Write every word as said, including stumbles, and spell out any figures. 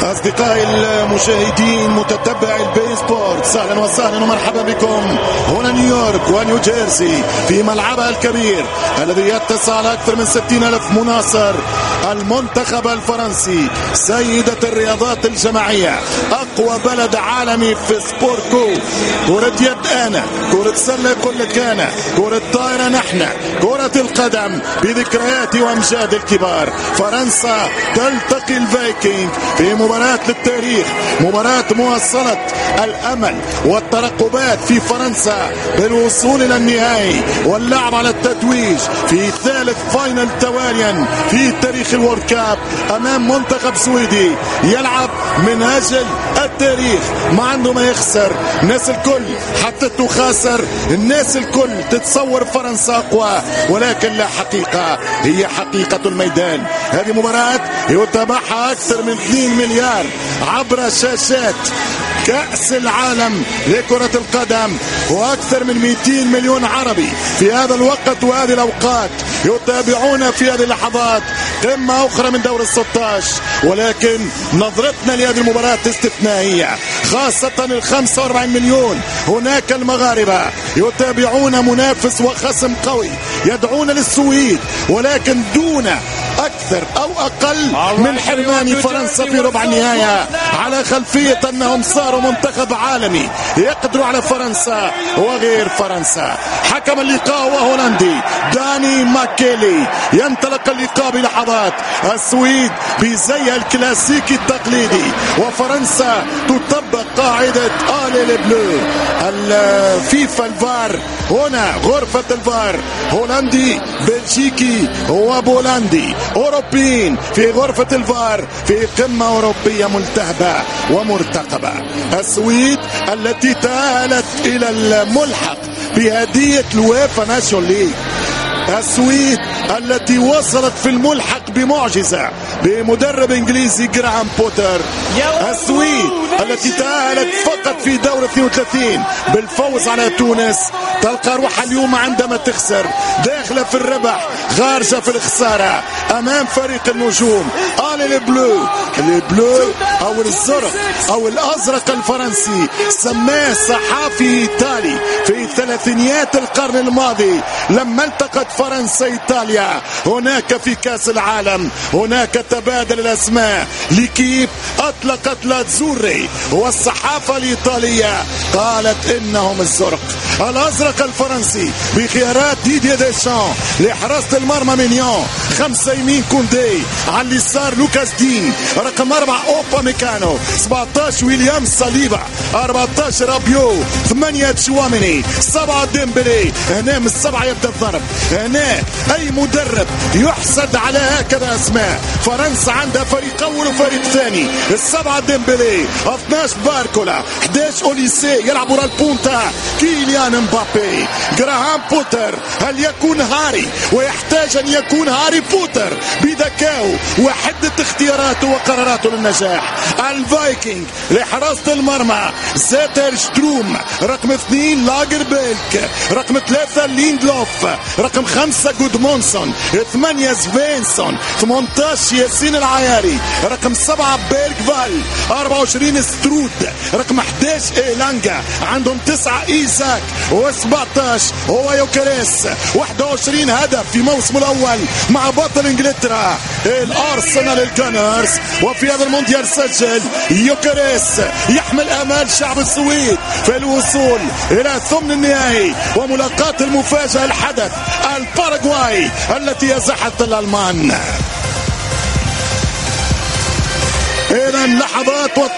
أصدقائي المشاهدين متتبعي البي سبورتس، أهلا وسهلا ومرحبا بكم هنا نيويورك ونيو جيرسي في ملعبها الكبير الذي يتسع على أكثر من ستين ألف مناصر. المنتخب الفرنسي سيدة الرياضات الجماعية، أقوى بلد عالمي في سبورتكو. كرة يد أنا، كرة سلة كل كان، كرة طائرة نحن، كرة القدم بذكريات وأمجاد الكبار. فرنسا تلتقي الفايكنج في مباراة للتاريخ، مباراة مواصلة الأمل والترقبات في فرنسا بالوصول إلى النهائي واللعب على التتويج في ثالث فاينل تواليا في تاريخ الورد كاب أمام منتخب سويدي يلعب من أجل التاريخ، ما عنده ما يخسر. الناس الكل حتى تخاسر، الناس الكل تتصور فرنسا أقوى، ولكن لا حقيقة، هي حقيقة الميدان. هذه مباراة يتابعها أكثر من اثنين مليار عبر شاشات كأس العالم لكرة القدم، وأكثر من مئتين مليون عربي في هذا الوقت وهذه الأوقات يتابعون في هذه اللحظات قمة أخرى من دور الستة عشر. ولكن نظرتنا لهذه المباراة استثنائية، خاصة ال خمسة وأربعين مليون هناك المغاربة يتابعون منافس وخصم قوي يدعون للسويد، ولكن دون أكثر أو أقل من حرمان فرنسا في ربع النهاية، على خلفية أنهم صاروا منتخب عالمي يقدروا على فرنسا وغير فرنسا. حكم اللقاء هو هولندي داني ماكيلي. ينطلق اللقاء بلحظات، السويد بزيها الكلاسيكي التقليدي، وفرنسا تطبق قاعدة آل البلو. الفيفا الفار هنا، غرفة الفار هولندي بلجيكي وبولندي، أوروبيين في غرفة الفار في قمة أوروبية ملتهبة ومرتقبة. السويد التي تأهلت إلى الملحق بهدية الويفا ناشيون ليج، السويد التي وصلت في الملحق بمعجزة بمدرب انجليزي جراهام بوتر، السويد التي تأهلت فقط في دور اثنين وثلاثين بالفوز على تونس، تلقى روحها اليوم عندما تخسر داخلة في الربح خارجة في الخسارة أمام فريق النجوم آل البلو. البلو أو الزرق أو الأزرق الفرنسي سماه صحافي إيطالي في ثلاثينيات القرن الماضي لما التقت فرنسا إيطاليا هناك في كأس العالم. هناك تبادل الأسماء، ليكيب أطلقت لاتزوري، والصحافة الإيطالية قالت إنهم الزرق. الأزرق الفرنسي بخيارات ديدي ديشان لحراسة المرمى مينيون، خمسة يمين كوندي، على اليسار لوكاس دين، رقم أربعة أوبا ميكانو، سبعة عشر ويليام صليبا، أربعة عشر رابيو، ثمانية تشواميني، سبعة ديمبلي. هنا من السبعة يبدأ الضرب، هنا أي مدرب يحسد على هكذا أسماء. فرنسا عندها فريق أول وفريق ثاني، السبعة ديمبلي، اثني عشر باركولا، أحد عشر أوليسي يلعب ورا البونتا، كيليان مبابي. جراهام بوتر هل يكون هاري؟ ويحتاج أن يكون هاري بوتر بذكائه وحدة اختياراته وقراراته للنجاح. الفايكنج لحراسة المرمى زيتر شتروم، رقم اثنين لاجر بيلك، رقم ثلاثة ليندلوف، رقم خمسة جودمونسون، ثمانية سفينسون، ثمانية عشر ياسين العياري، رقم سبعة بيرغفال، أربعة وعشرين سترود، رقم أحد عشر إيلانجا، عندهم تسعة إيزاك، وسبعة عشر هو يوكريس. واحد وعشرين هدف في موسم الأول مع بطل إنجلترا الأرسنال الجانرز. وفي هذا المونديال سجل يوكريس، يحمل آمال شعب السويد في الوصول إلى ثمن النهائي وملاقاة المفاجأة الحدث الباراغواي التي أزحت الألمان. إذا لحظات